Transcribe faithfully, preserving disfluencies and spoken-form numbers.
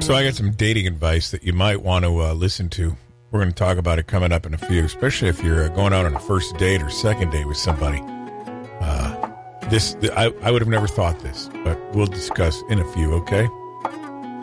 So I got some dating advice that you might want to uh, listen to. We're going to talk about it coming up in a few, especially if you're uh, going out on a first date or second date with somebody. Uh, this I, I would have never thought this, but we'll discuss in a few, okay?